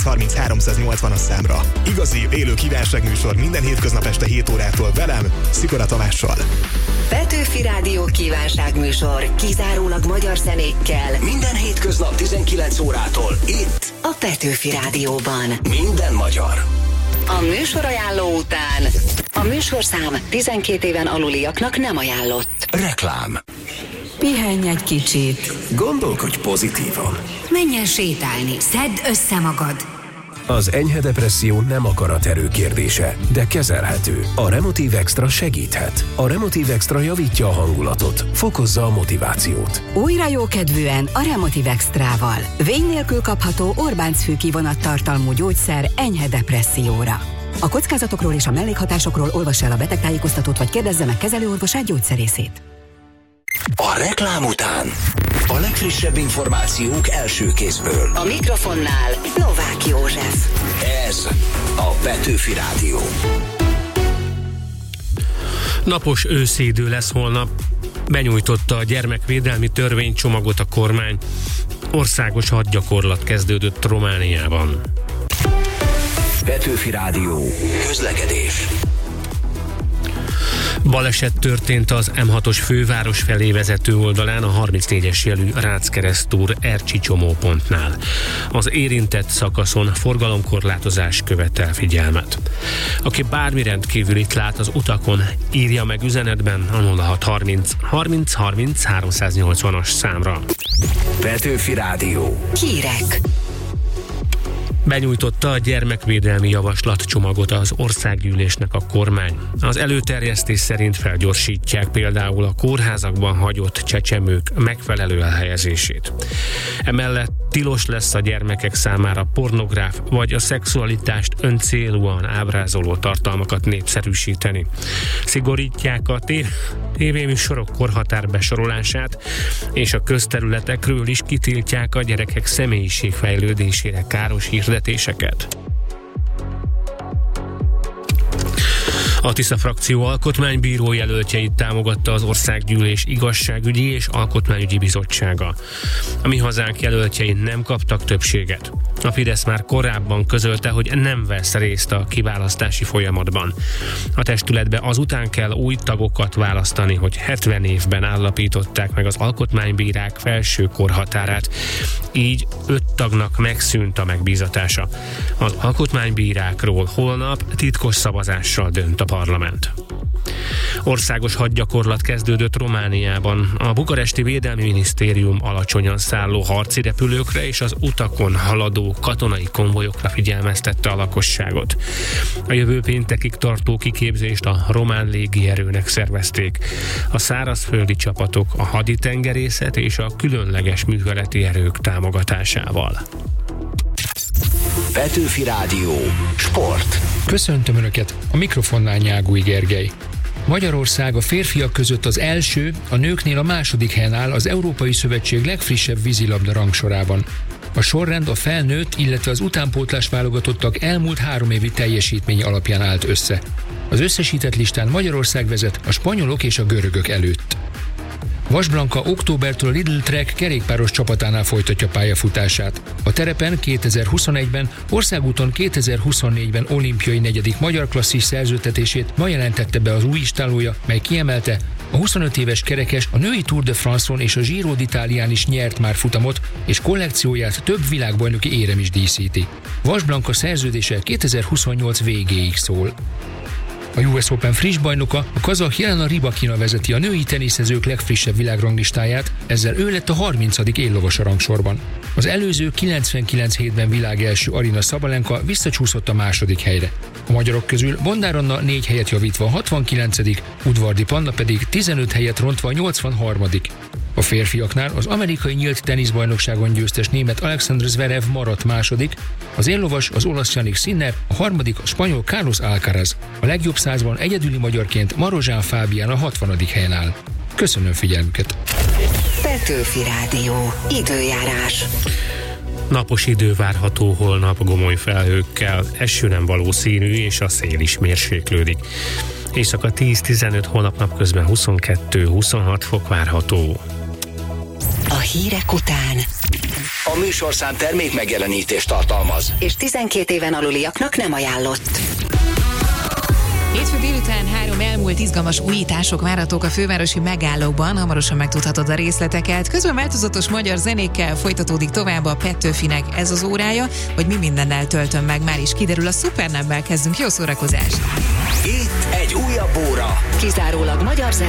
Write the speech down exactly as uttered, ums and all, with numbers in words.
harminc háromszáznyolcvan számra. Igazi, élő kívánságműsor minden hétköznap este hét órától velem, Szikora Tamással. Petőfi Rádió kívánságműsor kizárólag magyar zenékkel. Minden hétköznap tizenkilenc órától itt a Petőfi Rádióban. Minden magyar. A műsorajánló után a műsorszám tizenkét éven aluliaknak nem ajánlott. Reklám. Pihenj egy kicsit. Gondolkodj pozitívan. Menj el sétálni, szedd össze magad. Az enyhe depresszió nem akaraterő kérdése, de kezelhető. A Remotiv Extra segíthet. A Remotiv Extra javítja a hangulatot, fokozza a motivációt. Újra jókedvűen a Remotiv Extrával. Vény nélkül kapható Orbánc-fű kivonattartalmú gyógyszer enyhe depresszióra. A kockázatokról és a mellékhatásokról olvassa el a betegtájékoztatót, vagy kérdezze meg kezelőorvosát, gyógyszerészét. A reklám után a legfrissebb információk első kézből. A mikrofonnál Novák József. Ez a Petőfi Rádió. Napos őszi idő lesz holnap. Benyújtotta a gyermekvédelmi törvénycsomagot a kormány. Országos hadgyakorlat kezdődött Romániában. Petőfi Rádió. Közlekedés. Baleset történt az M hatos főváros felé vezető oldalán a harmincnégyes jelű Rácz-keresztúr Ercsi csomópontnál. Az érintett szakaszon forgalomkorlátozás követel figyelmet. Aki bármi rendkívülit lát az utakon, írja meg üzenetben a nulla hat harminc harminc harminc háromszáznyolcvanas számra. Petőfi Rádió. Hírek. Benyújtotta a gyermekvédelmi javaslatcsomagot az országgyűlésnek a kormány. Az előterjesztés szerint felgyorsítják például a kórházakban hagyott csecsemők megfelelő elhelyezését. Emellett tilos lesz a gyermekek számára pornográf vagy a szexualitást öncélúan ábrázoló tartalmakat népszerűsíteni. Szigorítják a té- tévéműsorok korhatár besorolását, és a közterületekről is kitiltják a gyerekek személyiségfejlődésére káros hirdetéseket. A Tisza frakció alkotmánybíró jelöltjeit támogatta az Országgyűlés Igazságügyi és Alkotmányügyi Bizottsága. A Mi Hazánk jelöltjei nem kaptak többséget. A Fidesz már korábban közölte, hogy nem vesz részt a kiválasztási folyamatban. A testületbe azután kell új tagokat választani, hogy hetven évben állapították meg az alkotmánybírák felső korhatárát. Így öt tagnak megszűnt a megbízatása. Az alkotmánybírákról holnap titkos szavazással dönt a parlament. Országos hadgyakorlat kezdődött Romániában. A bukaresti Védelmi Minisztérium alacsonyan szálló harci repülőkre és az utakon haladó katonai konvojokra figyelmeztette a lakosságot. A jövő péntekig tartó kiképzést a román légierőnek szervezték. A szárazföldi csapatok, a haditengerészet és a különleges műveleti erők támogatásával. Petőfi Rádió. Sport. Köszöntöm Önöket, a mikrofonnál Nyágúj Gergely. Magyarország a férfiak között az első, a nőknél a második helyen áll az Európai Szövetség legfrissebb vízilabda rangsorában. A sorrend a felnőtt, illetve az utánpótlás válogatottak elmúlt három évi teljesítmény alapján állt össze. Az összesített listán Magyarország vezet a spanyolok és a görögök előtt. Vas Blanka októbertől a Lidl Trek kerékpáros csapatánál folytatja pályafutását. A terepen kétezer-huszonegyben, országúton kétezer-huszonnégyben olimpiai negyedik magyar klasszis szerződtetését ma jelentette be az új istállója, mely kiemelte, a huszonöt éves kerekes a női Tour de France-on és a Giro d'Italián is nyert már futamot, és kollekcióját több világbajnoki érem is díszíti. Vas Blanka szerződése kétezer-huszonnyolc végéig szól. A U S Open friss bajnoka, a kazah Jelena Rybakina vezeti a női teniszezők legfrissebb világranglistáját, ezzel ő lett a harmincadik éllovas a rangsorban. Az előző kilencvenkilenc hétben világelső Aryna Sabalenka visszacsúszott a második helyre. A magyarok közül Bondár Anna négy helyet javítva a hatvankilencedik, Udvardi Panna pedig tizenöt helyet rontva a nyolcvanharmadik A férfiaknál az amerikai nyílt teniszbajnokságon győztes német Alexander Zverev maradt második, az éllovas az olasz Jannik Sinner, a harmadik a spanyol Carlos Alcaraz. A legjobb százban egyedüli magyarként Marozsán Fábián a hatvanadik helyen áll. Köszönöm figyelmüket! Petőfi Rádió. Időjárás. Napos idő várható holnap gomoly felhőkkel, eső nem valószínű és a szél is mérséklődik. Éjszaka tíz-tizenöt, holnap napközben huszonkettő-huszonhat fok várható. A hírek után. A műsorszám termék megjelenítést tartalmaz. És tizenkét éven aluliaknak nem ajánlott. Hétfő délután három elmúlt izgalmas újítások várhatók a fővárosi megállókban, hamarosan megtudhatod a részleteket. Közben változatos magyar zenékkel folytatódik tovább a Petőfinek ez az órája, hogy mi mindennel töltöm meg, már is kiderül, a Szupernemmel kezdünk. Jó szórakozást! Itt egy újabb óra. Kizárólag magyar zene